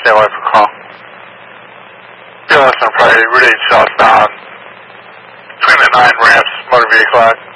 stand by for call. BLS on Friday, Route 8 southbound, between the 9 ramps, motor vehicle act.